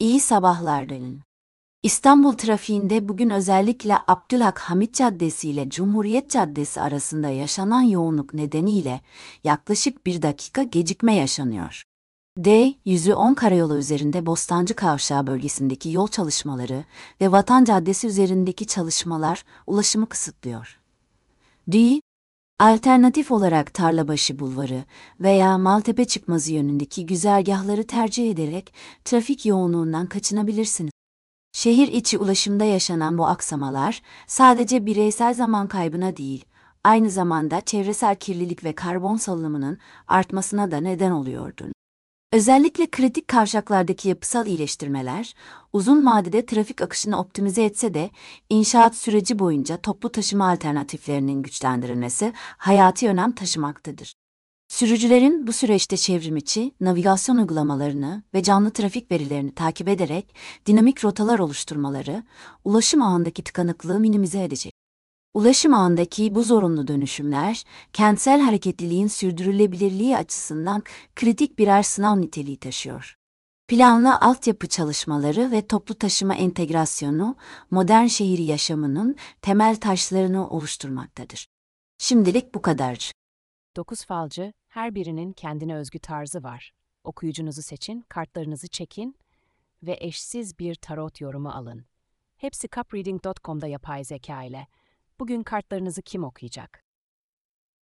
İyi sabahlar Delin. İstanbul trafiğinde bugün özellikle Abdülhamit Caddesi ile Cumhuriyet Caddesi arasında yaşanan yoğunluk nedeniyle yaklaşık 1 dakika gecikme yaşanıyor. D110 karayolu üzerinde Bostancı Kavşağı bölgesindeki yol çalışmaları ve Vatan Caddesi üzerindeki çalışmalar ulaşımı kısıtlıyor. D, alternatif olarak Tarlabaşı Bulvarı veya Maltepe Çıkmazı yönündeki güzergahları tercih ederek trafik yoğunluğundan kaçınabilirsiniz. Şehir içi ulaşımda yaşanan bu aksamalar sadece bireysel zaman kaybına değil, aynı zamanda çevresel kirlilik ve karbon salınımının artmasına da neden oluyordu. Özellikle kritik kavşaklardaki yapısal iyileştirmeler, uzun vadede trafik akışını optimize etse de inşaat süreci boyunca toplu taşıma alternatiflerinin güçlendirilmesi hayati önem taşımaktadır. Sürücülerin bu süreçte çevrimiçi, navigasyon uygulamalarını ve canlı trafik verilerini takip ederek dinamik rotalar oluşturmaları, ulaşım ağındaki tıkanıklığı minimize edecek. Ulaşım ağındaki bu zorunlu dönüşümler, kentsel hareketliliğin sürdürülebilirliği açısından kritik birer sınav niteliği taşıyor. Planlı altyapı çalışmaları ve toplu taşıma entegrasyonu, modern şehir yaşamının temel taşlarını oluşturmaktadır. Şimdilik bu kadar. 9 falcı, her birinin kendine özgü tarzı var. Okuyucunuzu seçin, kartlarınızı çekin ve eşsiz bir tarot yorumu alın. Hepsi cupreading.com'da yapay zeka ile. Bugün kartlarınızı kim okuyacak?